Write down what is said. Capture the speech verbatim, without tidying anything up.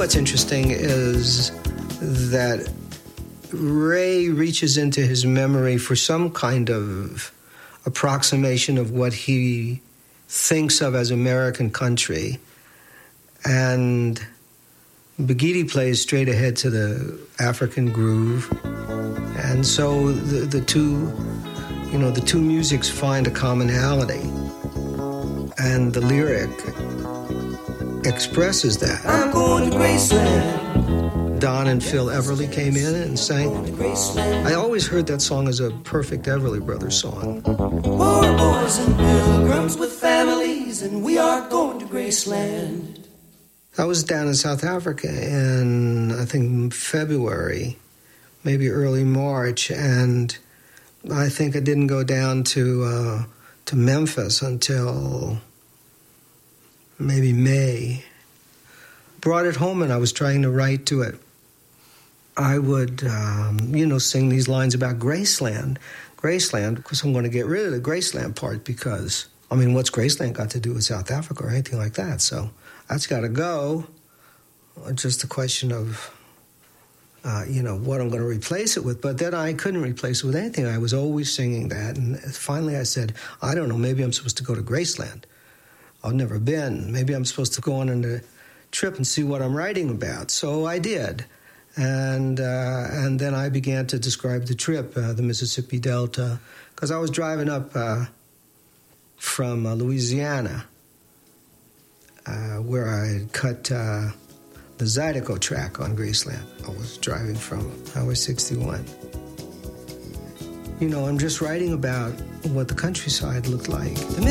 what's interesting is that Ray reaches into his memory for some kind of approximation of what he thinks of as American country, and Bagidi plays straight ahead to the African groove, and so the, the two, you know, the two musics find a commonality, and the lyric expresses that. I'm going to Graceland. Don and Phil Everly came in and sang. I always heard that song as a perfect Everly Brothers song. Poor boys and pilgrims with families, and we are going to Graceland. I was down in South Africa in, I think, February, maybe early March, and I think I didn't go down to uh, to Memphis until maybe May. Brought it home, and I was trying to write to it. I would, um, you know, sing these lines about Graceland. Graceland, because I'm going to get rid of the Graceland part because, I mean, what's Graceland got to do with South Africa or anything like that? So that's got to go. Just a question of, uh, you know, what I'm going to replace it with. But then I couldn't replace it with anything. I was always singing that. And finally I said, I don't know, maybe I'm supposed to go to Graceland. I've never been. Maybe I'm supposed to go on a trip and see what I'm writing about. So I did. And uh, and then I began to describe the trip, uh, the Mississippi Delta, because I was driving up uh, from uh, Louisiana, uh, where I had cut uh, the Zydeco track on Graceland. I was driving from Highway sixty-one. You know, I'm just writing about what the countryside looked like. The